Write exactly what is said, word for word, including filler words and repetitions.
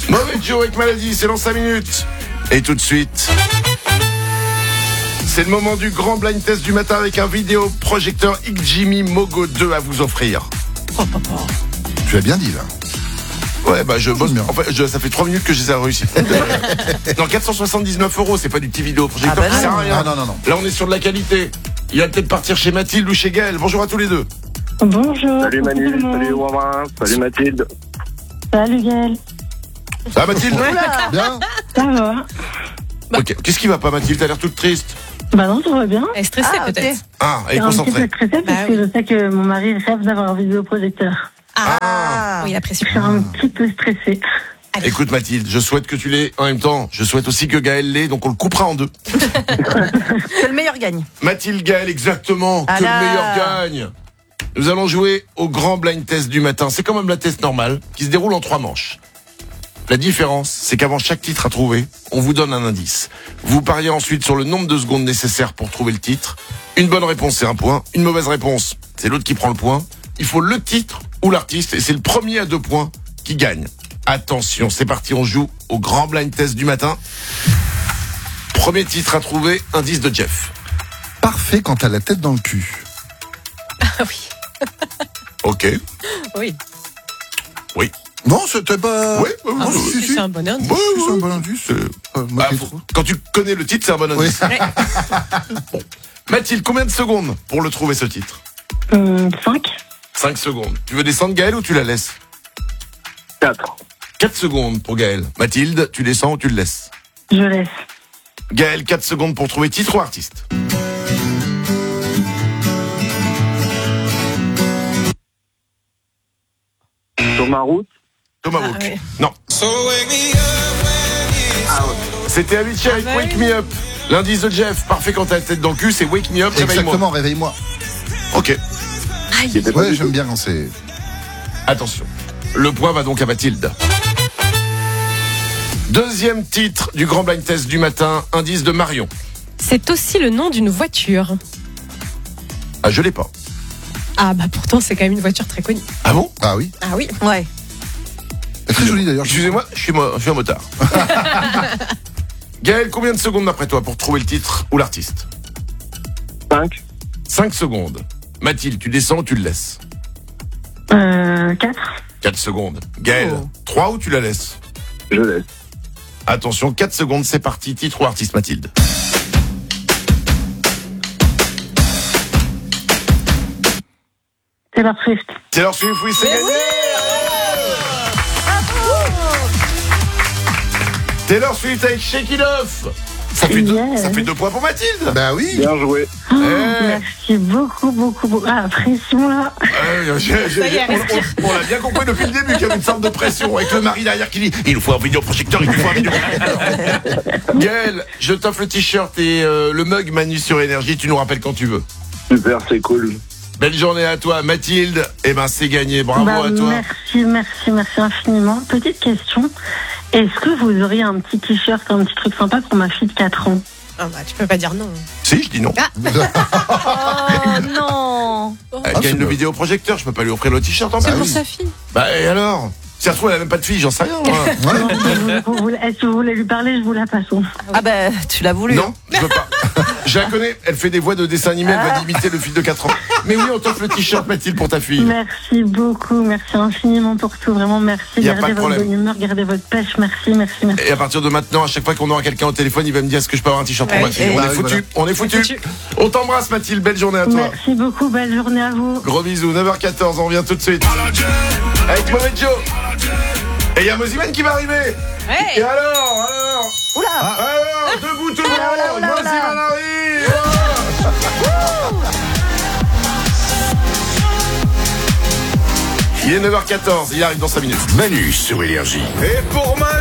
Mauvais Joe avec Maladie, c'est dans cinq minutes. Et tout de suite, c'est le moment du grand blind test du matin avec un vidéoprojecteur X G M I Mogo deux à vous offrir. Oh, papa. Tu l'as bien dit, là. Ouais, bah je bosse bien. En fait, je, ça fait trois minutes que j'ai réussi. Non, quatre cent soixante-dix-neuf euros, c'est pas du petit vidéoprojecteur, Ah bah ça sert à non. rien. Non, non, non, non. Là, on est sur de la qualité. Il va peut-être partir chez Mathilde ou chez Gaël. Bonjour à tous les deux. Bonjour. Salut Manu, salut Romain, salut Mathilde. Salut Gaël. Ça va Mathilde? Bien. Ça va? Ok. Qu'est-ce qui va pas Mathilde? T'as l'air toute triste. Bah non, tout va bien. Elle est stressée Ah, ok. peut-être. Ah, elle est Un petit peu concentrée. stressée parce Bah que oui. je sais que mon mari rêve d'avoir un vidéoprojecteur. Ah, oui, la pression. Je suis un petit peu stressée. Allez. Écoute Mathilde, je souhaite que tu l'aies en même temps. Je souhaite aussi que Gaël l'ait, donc on le coupera en deux. Que le meilleur gagne. Mathilde, Gaël, exactement. Ah que là. le meilleur gagne. Nous allons jouer au grand blind test du matin. C'est comme un blind test normal qui se déroule en trois manches. La différence, c'est qu'avant chaque titre à trouver, on vous donne un indice. Vous pariez ensuite sur le nombre de secondes nécessaires pour trouver le titre. Une bonne réponse, c'est un point. Une mauvaise réponse, c'est l'autre qui prend le point. Il faut le titre ou l'artiste et c'est le premier à deux points qui gagne. Attention, c'est parti, on joue au grand blind test du matin. Premier titre à trouver, indice de Jeff. Parfait quand t'as la tête dans le cul. Ah oui. Ok. Oui. Oui. Non, c'était pas... Oui, oui, Ah, oui, oui, oui. c'est un bon indice. Oui, Si, oui. c'est un bon indice. c'est pas Bah, moqué faut- trop. quand tu connais le titre, c'est un bon Oui. indice. Bon. Mathilde, combien de secondes pour le trouver ce titre? Hum, cinq. cinq secondes. Tu veux descendre Gaël ou tu la laisses? quatre. quatre secondes pour Gaël. Mathilde, tu descends ou tu le laisses? Je laisse. Gaël, quatre secondes pour trouver titre ou artiste? Sur ma route, Thomas Ah, Wook. ouais. Non. C'était Avicii avec Ah bah Wake oui. Me Up. L'indice de Jeff, parfait quand t'as la tête dans le cul, c'est Wake Me Up, réveille-moi. Exactement, réveille-moi. Ok, qui était pas Ouais, du j'aime tout. bien quand c'est... attention. Le point va donc à Mathilde. Deuxième titre du grand blind test du matin, indice de Marion. C'est aussi le nom d'une voiture. Ah, je l'ai pas. Ah bah pourtant c'est quand même une voiture très connue. Ah bon? Ah oui. Ah oui. Ouais. C'est très joli d'ailleurs. Excusez-moi, je suis, mo- je suis un motard. Gaël, combien de secondes d'après toi pour trouver le titre ou l'artiste? cinq. cinq secondes. Mathilde, tu descends ou tu le laisses? Euh, quatre. quatre secondes. Gaël, Oh. trois ou tu la laisses? Je laisse. Attention, quatre secondes, c'est parti. Titre ou artiste, Mathilde? Taylor Swift. Taylor Swift, oui, c'est gagné. Taylor Swift avec Shake It Off. Ça fait, deux, Yeah. ça fait deux points pour Mathilde. Bah oui. Bien joué. Oh, Eh. Merci beaucoup, beaucoup, beaucoup. Ah, pression là. Euh, j'ai- j'ai- Ça y est, on, respire. on- on l'a bien compris depuis le début qu'il y avait une sorte de pression avec le mari derrière qui dit il nous faut un vidéoprojecteur, il nous faut un vidéoprojecteur. Gaël, je t'offre le t-shirt et euh, le mug Manu sur Énergie, tu nous rappelles quand tu veux. Super, c'est cool. Belle journée à toi, Mathilde. Eh ben, c'est gagné. Bravo Bah, à toi. merci, merci, merci infiniment. Petite question. Est-ce que vous auriez un petit t-shirt, un petit truc sympa pour ma fille de quatre ans? Ah bah tu peux pas dire non. Si, je dis non. Oh non. Elle Ah, gagne c'est le bon. vidéoprojecteur, je peux pas lui offrir le t-shirt en C'est plus. pour sa fille. Bah, et alors? Si ça se trouve, elle a même pas de fille, j'en sais rien. moi. Non, mais vous- vous voulez- Est-ce que vous voulez lui parler? Je vous la passe. Ah bah tu l'as voulu. Non, je veux pas. Je la connais, elle fait des voix de dessin animé, elle va imiter le fils de quatre ans. Mais oui, on t'offre le t-shirt, Mathilde, pour ta fille. Merci beaucoup, merci infiniment pour tout. Vraiment, merci. Y a pas Gardez de votre problème. bonne humeur, gardez votre pêche. Merci, merci, merci. Et à partir de maintenant, à chaque fois qu'on aura quelqu'un au téléphone, il va me dire est-ce que je peux avoir un t-shirt pour Ouais. ma fille. Et On bah est oui, foutu, on est foutu. Foutu. On t'embrasse, Mathilde, belle journée à toi. Merci beaucoup, belle journée à vous. Gros bisous, neuf heures quatorze, on revient tout de suite. Avec Mauvais Joe. Et il y a Moziman qui va arriver. Hey. Et alors, alors, Oula. alors, debout tout le Oula, oula, monde, oula, oula. Moziman arrive. Il est neuf heures quatorze, il arrive dans cinq minutes. Manu sur Énergie. Et pour Manu